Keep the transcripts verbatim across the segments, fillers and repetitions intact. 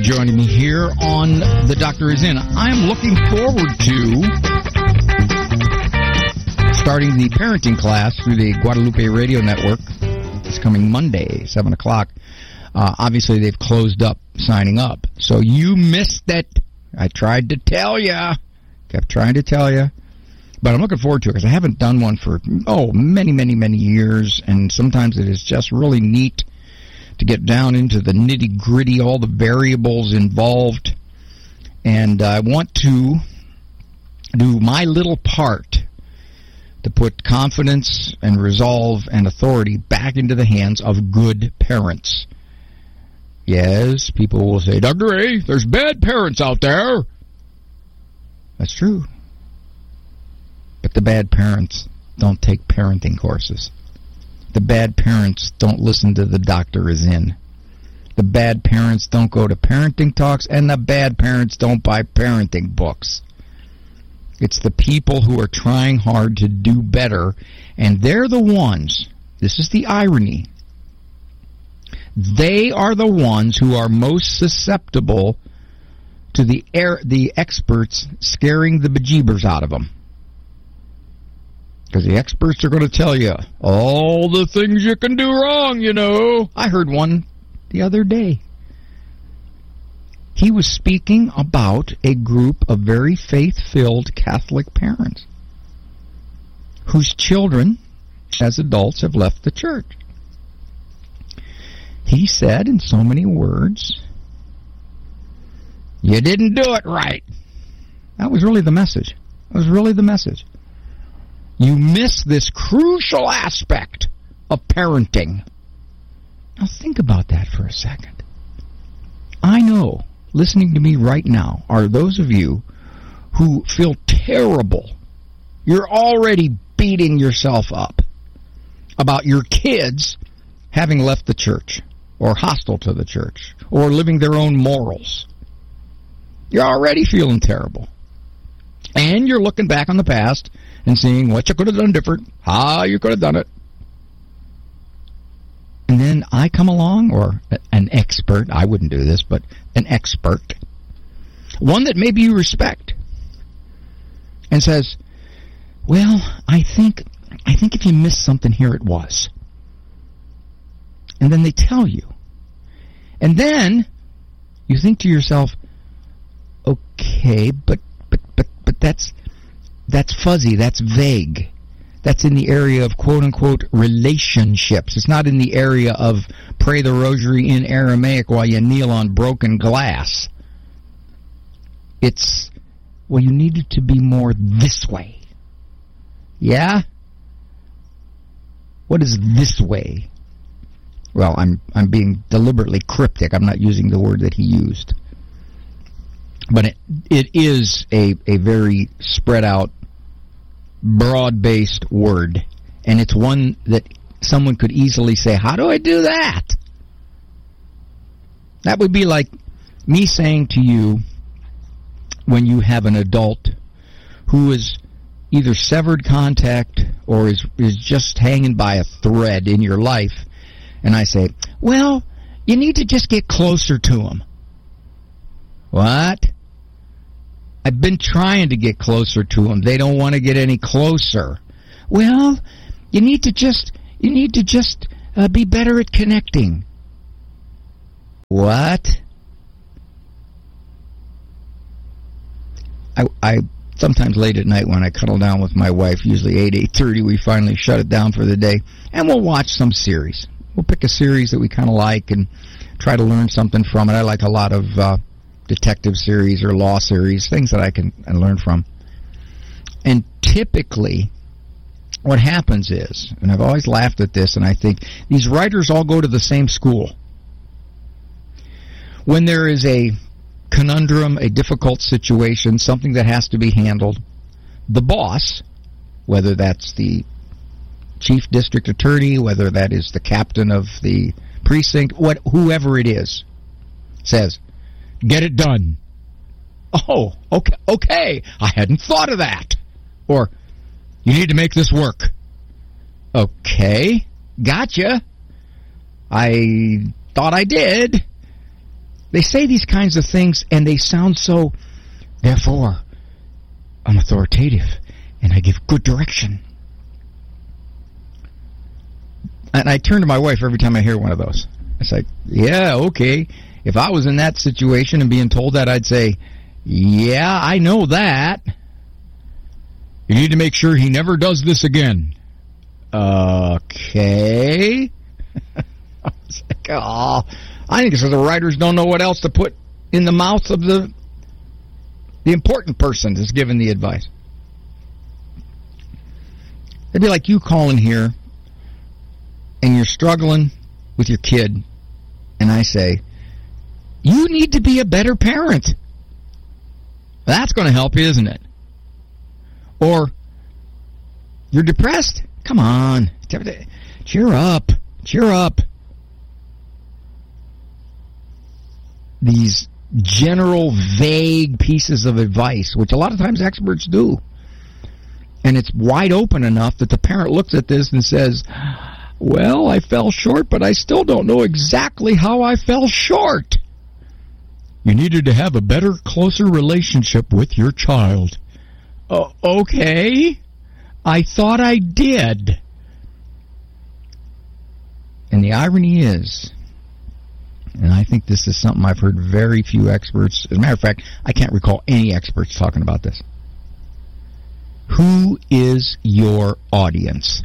joining me here on The Doctor Is In. I am looking forward to starting the parenting class through the Guadalupe Radio Network. It's coming Monday, seven o'clock. Uh, obviously, they've closed up signing up. So you missed it. I tried to tell you. Kept trying to tell you. But I'm looking forward to it because I haven't done one for, oh, many, many, many years. And sometimes it is just really neat to get down into the nitty-gritty, all the variables involved. And I want to do my little part to put confidence and resolve and authority back into the hands of good parents. Yes, people will say, Doctor A, there's bad parents out there. That's true. But the bad parents don't take parenting courses. The bad parents don't listen to The Doctor Is In. The bad parents don't go to parenting talks, and the bad parents don't buy parenting books. It's the people who are trying hard to do better, and they're the ones, this is the irony, they are the ones who are most susceptible to the air, the experts scaring the bejeebers out of them. Because the experts are going to tell you all the things you can do wrong, you know. I heard one the other day. He was speaking about a group of very faith-filled Catholic parents whose children, as adults, have left the church. He said in so many words, you didn't do it right. That was really the message. That was really the message. You miss this crucial aspect of parenting. Now think about that for a second. I know, listening to me right now, are those of you who feel terrible. You're already beating yourself up about your kids having left the church, or hostile to the church, or living their own morals. You're already feeling terrible. And you're looking back on the past and seeing what you could have done different, how you could have done it. And then I come along, or an expert, I wouldn't do this, but an expert, one that maybe you respect, and says, well, I think, I think if you missed something here, it was. And then they tell you. And then you think to yourself, okay, but but but but that's that's fuzzy, that's vague. That's in the area of quote-unquote relationships. It's not in the area of pray the rosary in Aramaic while you kneel on broken glass. It's, well, you needed to be more this way. Yeah? What is this way? Well, I'm I'm being deliberately cryptic. I'm not using the word that he used. But it it is a, a very spread out, broad-based word. And it's one that someone could easily say, how do I do that? That would be like me saying to you, when you have an adult who is either severed contact or is is just hanging by a thread in your life, and I say, well, you need to just get closer to him. What? I've been trying to get closer to them. They don't want to get any closer. Well, you need to just you need to just uh, be better at connecting. What? I I sometimes late at night when I cuddle down with my wife, usually eight, eight thirty, we finally shut it down for the day, and we'll watch some series. We'll pick a series that we kind of like and try to learn something from it. I like a lot of uh, detective series or law series, things that I can learn from. And typically, what happens is, and I've always laughed at this, and I think these writers all go to the same school. When there is a conundrum, a difficult situation, something that has to be handled, the boss, whether that's the chief district attorney, whether that is the captain of the precinct, what whoever it is, says, get it done. Oh, okay, okay, I hadn't thought of that. Or, you need to make this work. Okay, gotcha. I thought I did. They say these kinds of things, and they sound so, therefore, I'm authoritative, and I give good direction. And I turn to my wife every time I hear one of those. I say, yeah, okay. If I was in that situation and being told that, I'd say, yeah, I know that. You need to make sure he never does this again. Okay. It's like, oh, I think it's because the writers don't know what else to put in the mouth of the the important person that's giving the advice. It'd be like you calling here and you're struggling with your kid, and I say, you need to be a better parent. That's going to help you, isn't it? Or, you're depressed? Come on. Cheer up. Cheer up. These general, vague pieces of advice, which a lot of times experts do. And it's wide open enough that the parent looks at this and says, well, I fell short, but I still don't know exactly how I fell short. You needed to have a better, closer relationship with your child. Uh, okay. I thought I did. And the irony is, and I think this is something I've heard very few experts, as a matter of fact, I can't recall any experts talking about this. Who is your audience?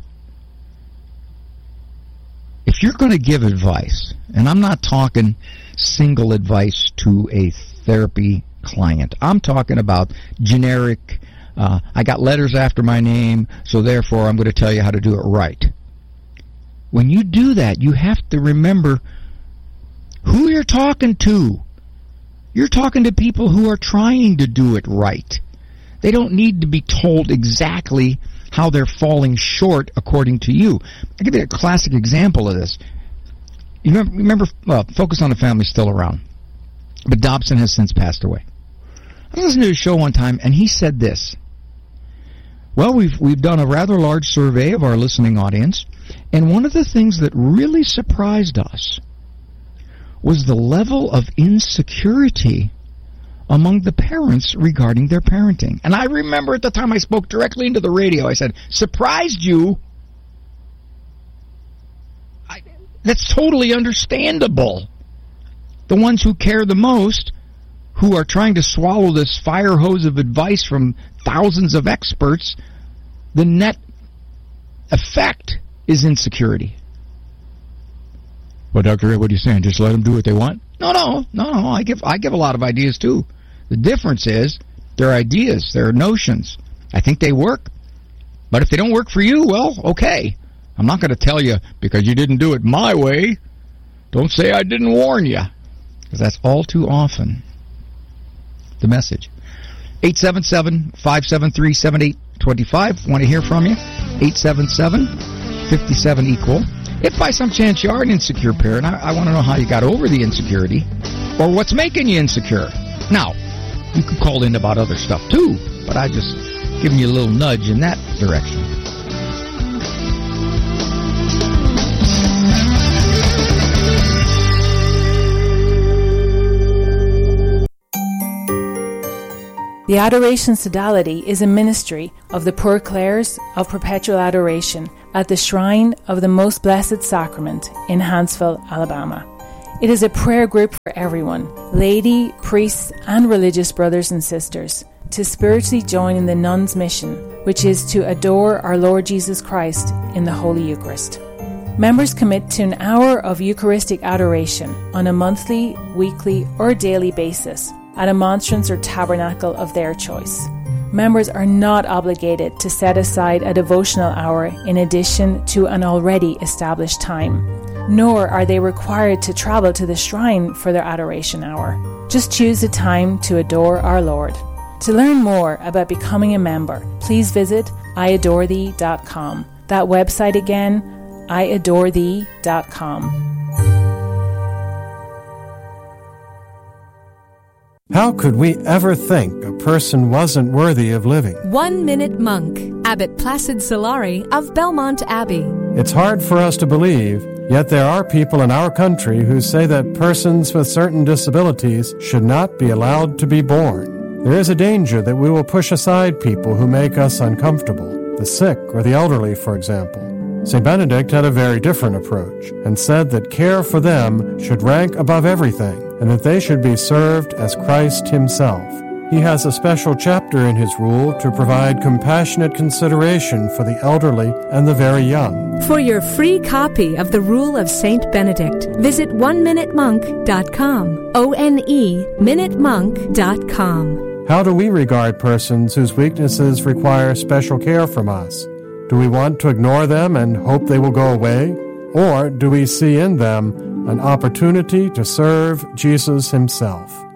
If you're going to give advice, and I'm not talking single advice to a therapy client, I'm talking about generic, uh, I got letters after my name, so therefore I'm going to tell you how to do it right. When you do that, you have to remember who you're talking to. You're talking to people who are trying to do it right. They don't need to be told exactly how they're falling short according to you. I'll give you a classic example of this. You remember, remember well, Focus on the Family is still around, but Dobson has since passed away. I was listening to a show one time, and he said this. Well, we've we've done a rather large survey of our listening audience, and one of the things that really surprised us was the level of insecurity among the parents regarding their parenting. And I remember at the time I spoke directly into the radio, I said, surprised you? I, that's totally understandable. The ones who care the most, who are trying to swallow this fire hose of advice from thousands of experts, the net effect is insecurity. Well, Doctor Ray, what are you saying? Just let them do what they want? No, no, no, no. I give I give a lot of ideas too. The difference is they're ideas, they're notions. I think they work, but if they don't work for you, well, okay. I'm not going to tell you because you didn't do it my way. Don't say I didn't warn you, because that's all too often the message. eight seven seven, five seven three, seven eight two five. Want to hear from you? eight seven seven, five seven, equal. If by some chance you are an insecure parent, I, I want to know how you got over the insecurity or what's making you insecure. Now, you could call in about other stuff too, but I just giving you a little nudge in that direction. The Adoration Sodality is a ministry of the Poor Clares of Perpetual Adoration at the Shrine of the Most Blessed Sacrament in Huntsville, Alabama. It is a prayer group for everyone, laity, priests, and religious brothers and sisters, to spiritually join in the nuns' mission, which is to adore our Lord Jesus Christ in the Holy Eucharist. Members commit to an hour of Eucharistic adoration on a monthly, weekly, or daily basis at a monstrance or tabernacle of their choice. Members are not obligated to set aside a devotional hour in addition to an already established time, nor are they required to travel to the shrine for their adoration hour. Just choose a time to adore our Lord. To learn more about becoming a member, please visit I adore thee dot com. That website again, I adore thee dot com. How could we ever think a person wasn't worthy of living? One Minute Monk, Abbot Placid Solari of Belmont Abbey. It's hard for us to believe, Yet there are people in our country who say that persons with certain disabilities should not be allowed to be born. There is a danger that we will push aside people who make us uncomfortable, the sick or the elderly, for example. Saint Benedict had a very different approach and said that care for them should rank above everything and that they should be served as Christ himself. He has a special chapter in his rule to provide compassionate consideration for the elderly and the very young. For your free copy of the Rule of Saint Benedict, visit one minute monk dot com. O N E, minute monk dot com. How do we regard persons whose weaknesses require special care from us? Do we want to ignore them and hope they will go away? Or do we see in them an opportunity to serve Jesus himself?